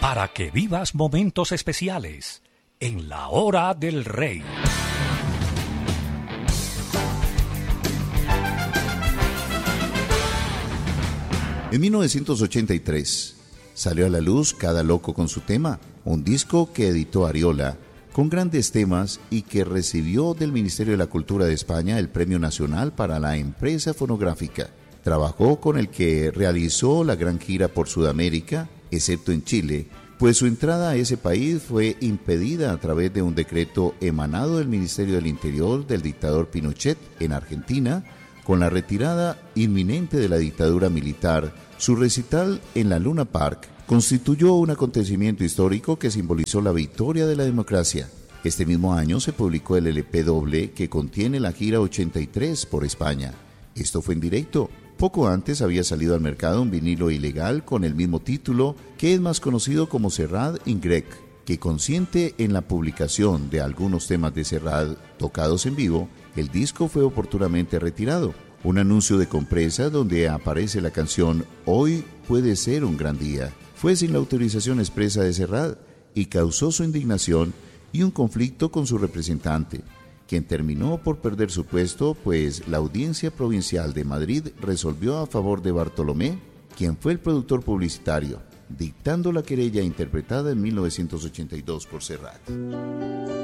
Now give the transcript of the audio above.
para que vivas momentos especiales en la Hora del Rey. En 1983 salió a la luz Cada Loco con su tema, un disco que editó Ariola con grandes temas y que recibió del Ministerio de la Cultura de España el Premio Nacional para la Empresa Fonográfica. Trabajó con el que realizó la gran gira por Sudamérica, excepto en Chile, pues su entrada a ese país fue impedida a través de un decreto emanado del Ministerio del Interior del dictador Pinochet en Argentina. Con la retirada inminente de la dictadura militar, su recital en la Luna Park constituyó un acontecimiento histórico que simbolizó la victoria de la democracia. Este mismo año se publicó el LP doble que contiene la gira 83 por España. Esto fue en directo. Poco antes había salido al mercado un vinilo ilegal con el mismo título, que es más conocido como Serrat in Grec, que consiente en la publicación de algunos temas de Serrat tocados en vivo. El disco fue oportunamente retirado. Un anuncio de Compresa donde aparece la canción Hoy puede ser un gran día fue sin la autorización expresa de Serrat y causó su indignación y un conflicto con su representante, quien terminó por perder su puesto, pues la Audiencia Provincial de Madrid resolvió a favor de Bartolomé, quien fue el productor publicitario, dictando la querella interpretada en 1982 por Serrat.